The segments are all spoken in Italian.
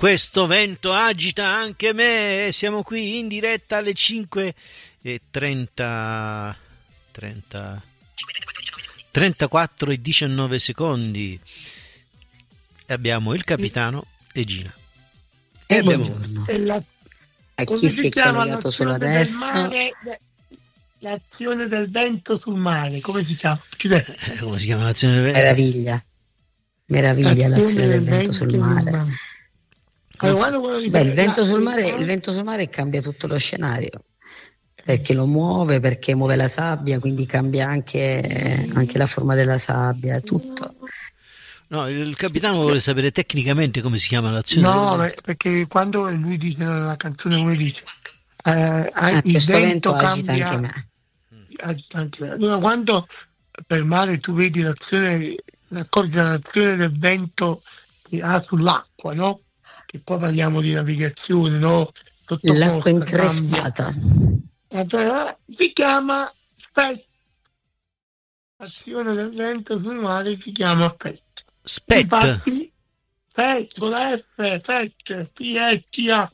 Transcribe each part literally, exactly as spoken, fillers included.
Questo vento agita anche me. Siamo qui in diretta alle cinque e trenta, trenta, trentaquattro e diciannove secondi. E abbiamo il capitano e Gina. E, e abbiamo buongiorno. E la, a chi si, si è collegato solo adesso? Mare, l'azione del vento sul mare, come si chiama? Eh, come si chiama l'azione del vento? Meraviglia. Meraviglia l'azione, l'azione del, del vento, vento sul mare. mare. Allora, Beh, il vento sul mare, il vento sul mare cambia tutto lo scenario, perché lo muove, perché muove la sabbia, quindi cambia anche, anche la forma della sabbia, tutto. No, il capitano vuole sapere tecnicamente come si chiama l'azione. No, del... perché quando lui dice nella canzone, come dice, eh, ah, il questo vento, vento cambia, agita anche me. Agita anche me. Allora, quando per mare tu vedi l'azione, accorgi l'azione del vento che ha sull'acqua, no? Che poi parliamo di navigazione, no? Sotto l'acqua increspata. Cambia. Si chiama specchio. L'azione del vento sul mare si chiama specchio. Spet. Infatti, Fett, con la F, Fett, F E T H.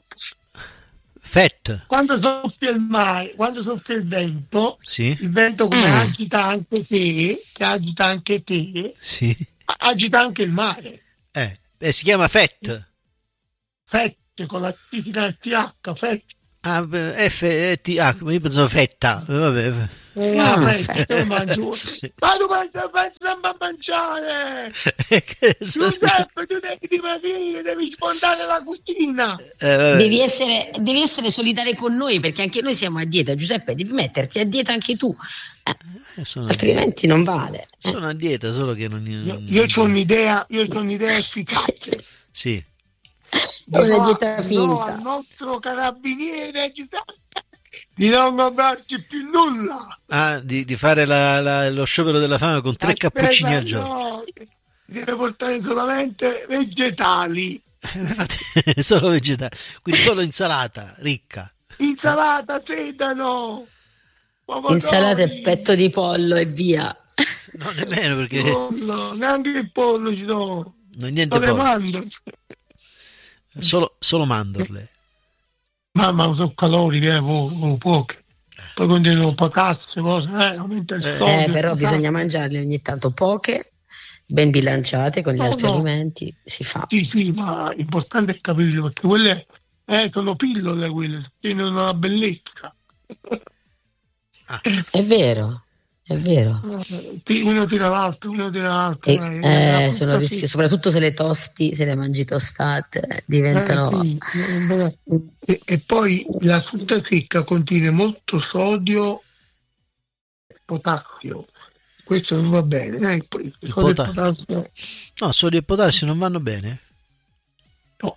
Fett. Quando soffia il mare, quando soffia il vento, sì. il vento come mm. agita anche te, che agita anche te, sì. agita anche il mare. Eh, eh si chiama Fett. Fett, con la T finale T H, Fett. Ah, F E T H, ma io pensavo fetta. Vabbè. Eh, no, no, fetta, mangio. Ma tu pensi sempre a mangiare? Giuseppe, tu devi dimagrire, devi sfondare la cucina. Eh, devi essere, devi essere solidale con noi, perché anche noi siamo a dieta. Giuseppe, devi metterti a dieta anche tu. Eh, altrimenti non vale. Sono a dieta, solo che non. Io, io ho un'idea, io ho un'idea efficace. Sì. Una dieta finta. No, al nostro carabiniere di non comprarci più nulla. Ah, di, di fare la, la, lo sciopero della fame con tre Aspetta, cappuccini al giorno. No, deve portare solamente vegetali. Eh, solo vegetali, quindi solo insalata ricca. Insalata, sedano. Pomodori. Insalata e petto di pollo e via. No, nemmeno perché. No, no, neanche il pollo ci do. Non niente pollo. Solo, solo mandorle. Mamma, sono caloriche, eh, po- po- poche. Poi continuano potassio, cose, eh, aumenta il sodio. Eh, però bisogna mangiarle ogni tanto poche, ben bilanciate con gli no, altri no. alimenti, si fa. Sì, sì, ma l'importante è capirlo, perché quelle eh, sono pillole, quelle, tengono una bellezza. Ah. È vero. È vero. Uno tira l'altro, uno tira l'altro. E, eh, eh, sono rischi, soprattutto se le tosti, se le mangi tostate, diventano. Eh, sì. e, e poi la frutta secca contiene molto sodio e potassio. Questo non va bene. Eh? Il il sodio pota- e potassio. No, sodio e potassio non vanno bene. No,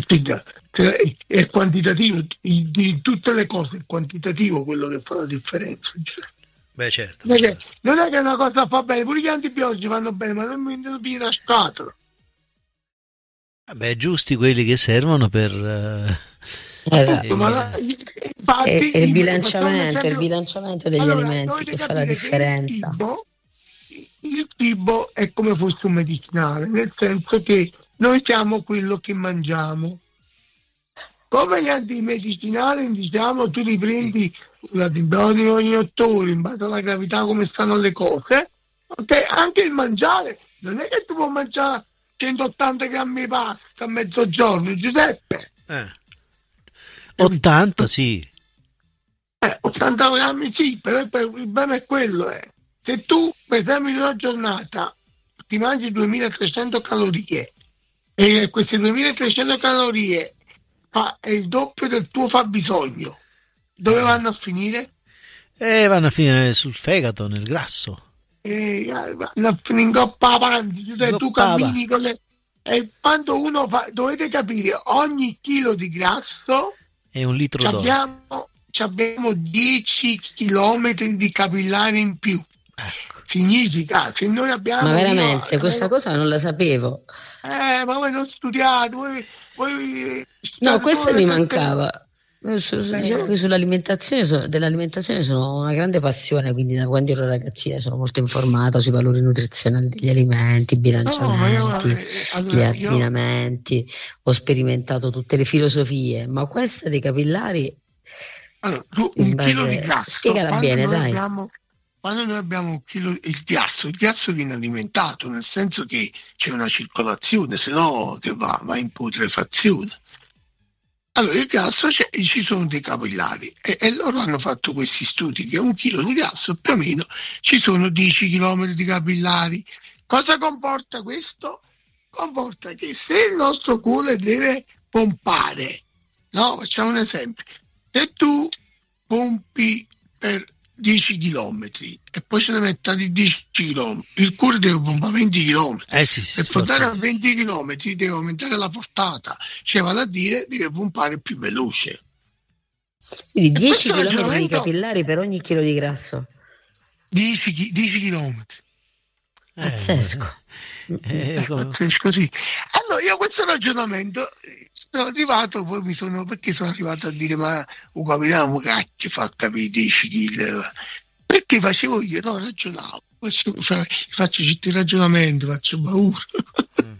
è quantitativo di, di tutte le cose, è quantitativo quello che fa la differenza. Beh, certo. Non è, che, non è che una cosa fa bene, pure gli antibiotici vanno bene, ma non mi viene una scatola. Beh, giusti quelli che servono per. Uh, esatto. eh, ma la, infatti, è, è il bilanciamento, esempio, il bilanciamento degli allora, alimenti che fa la differenza. Il cibo, il cibo è come fosse un medicinale, nel senso che noi siamo quello che mangiamo. Come gli antimedicinali, diciamo, tu li prendi l'antibiotico ogni otto ore in base alla gravità, come stanno le cose, ok? Anche il mangiare, non è che tu puoi mangiare centottanta grammi di pasta a mezzogiorno, Giuseppe. Eh. ottanta, sì. Eh, ottanta grammi sì, però il problema è quello, eh. Se tu, per esempio, in una giornata ti mangi duemilatrecento calorie e queste duemilatrecento calorie fa, è il doppio del tuo fabbisogno, dove vanno a finire? Eh, vanno a finire sul fegato, nel grasso. Eh, vanno a finire in coppa avanti, cioè, tu cammini con le... E quando uno fa, dovete capire, ogni chilo di grasso è un litro d'olio. Abbiamo dieci chilometri di capillari in più. Ecco. Significa, se noi abbiamo... Ma veramente, io, questa eh, cosa non la sapevo. Eh, ma voi non studiate, voi... voi no, questo mi mancava. Diciamo che sull'alimentazione, dell'alimentazione sono una grande passione, quindi da quando ero ragazzina sono molto informata sui valori nutrizionali degli alimenti, i bilanciamenti, no, io, allora, gli abbinamenti, io... ho sperimentato tutte le filosofie, ma questa dei capillari, allora, tu, un base... chilo di grasso, spiegala bene, dai. Abbiamo, quando noi abbiamo un chilo il ghiaccio, il ghiaccio viene alimentato, nel senso che c'è una circolazione, se no che va, va in putrefazione. Allora, il grasso c'è, ci sono dei capillari e, e loro hanno fatto questi studi che un chilo di grasso più o meno ci sono dieci chilometri di capillari. Cosa comporta questo? Comporta che se il nostro cuore deve pompare, no? Facciamo un esempio, se tu pompi per dieci chilometri e poi ce ne metta di dieci chilometri, il cuore deve pompare venti chilometri. Eh sì, sì, per portare a venti chilometri deve aumentare la portata, cioè vale a dire deve pompare più veloce. Quindi dieci chilometri ragionamento... di capillari per ogni chilo di grasso. dieci chilometri. Eh, Pazzesco. Eh, eh, pazzesco, sì. Allora io questo ragionamento sono arrivato, poi mi sono, perché sono arrivato a dire ma un capitano cacchio fa capire dieci chili, perché facevo io, no, ragionavo, faccio, faccio certi ragionamenti, faccio paura. Mm.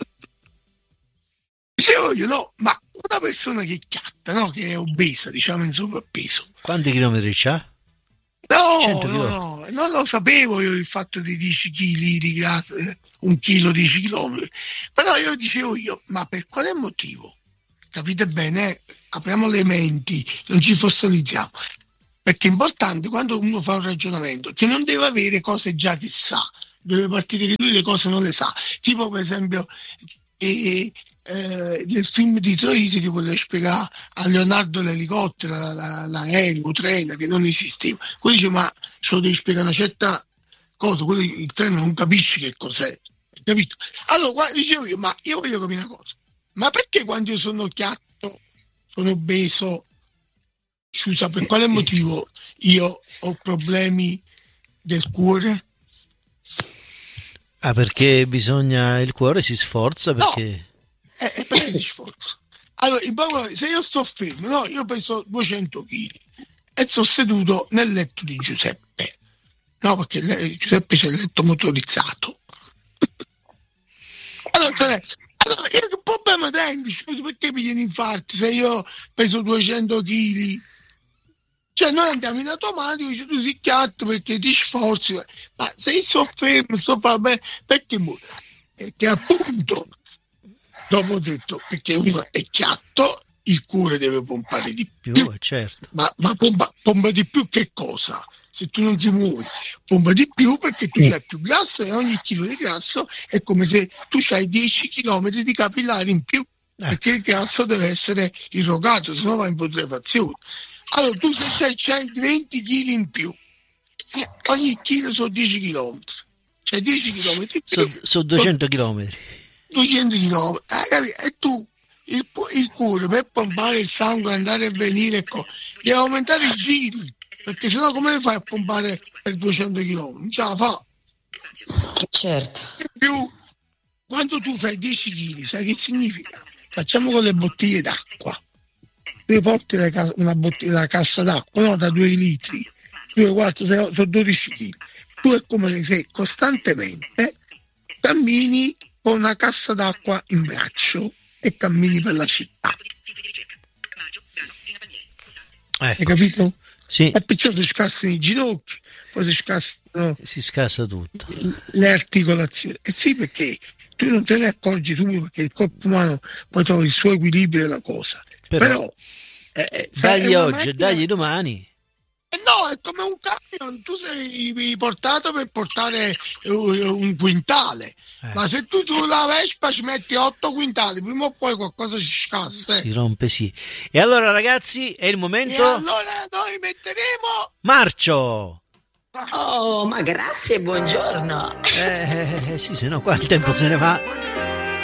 Dicevo io, no, ma una persona che chiatta, no, che è obesa, diciamo in sovrappeso. Quanti chilometri c'ha? No, no, no, non lo sapevo io il fatto di dieci chili di grasso, un chilo dieci chilometri, però io dicevo io, ma per quale motivo? Capite bene? Apriamo le menti, non ci fossilizziamo, perché è importante quando uno fa un ragionamento che non deve avere cose già che sa, deve partire che lui le cose non le sa, tipo per esempio eh, eh, nel film di Troisi che voleva spiegare a Leonardo l'elicottero, la, la, l'aereo, il treno che non esisteva, quello dice ma ce lo devi spiegare una certa cosa, quello, il treno non capisci che cos'è, capito? Allora qua, dicevo io, ma io voglio capire una cosa, ma perché quando io sono chiatto, sono obeso, scusa, per quale motivo io ho problemi del cuore? Ah, perché bisogna, il cuore si sforza perché... No. Eh, eh, perché si sforza? Allora, se io sto fermo, no, io peso duecento chili e sono seduto nel letto di Giuseppe, no, perché Giuseppe c'è il letto motorizzato. Allora, allora io che problema tengo? Perché mi viene infarti se io peso duecento chili? Cioè noi andiamo in automatico, dice tu sei chiatto perché ti sforzi, ma se io sto fermo, sto fa bene, perché muore? Perché appunto dopo ho detto, perché uno è chiatto, il cuore deve pompare di più, più certo. ma, ma pompa, pompa di più che cosa? Se tu non ti muovi, pompa di più perché tu hai più grasso e ogni chilo di grasso è come se tu hai dieci chilometri di capillari in più, eh. perché il grasso deve essere irrogato, se no va in putrefazione. Allora tu se c'hai venti chili in più, eh, ogni chilo sono dieci chilometri, cioè dieci chilometri in più. Sono so duecento chilometri. duecento chilometri, eh, e tu il, il cuore per pompare il sangue, andare e venire, ecco, deve aumentare i giri, perché sennò come fai a pompare per duecento chilometri? Non ce la fa. Certo. In più, quando tu fai dieci chili, sai che significa? Facciamo con le bottiglie d'acqua. Tu porti la, ca- una bottiglia, la cassa d'acqua, no, da due litri, due, quattro, sei, sono dodici chili. Tu è come se costantemente cammini con una cassa d'acqua in braccio e cammini per la città. Ecco. Hai capito? Sì. E perciò si scassano i ginocchi, poi si scassano si scassa tutto, le articolazioni. E sì, perché tu non te ne accorgi tu, perché il corpo umano poi trova il suo equilibrio e la cosa. Però, Però eh, dagli oggi macchina... e dagli domani. Eh no, è come un camion, tu sei portato per portare un quintale, eh. ma se tu sulla Vespa ci metti otto quintali, prima o poi qualcosa ci scassa. Eh. Si rompe, sì. E allora ragazzi, è il momento... E allora noi metteremo... Marcio! Oh, ma grazie, buongiorno. Eh, eh sì, se no qua il tempo se ne va.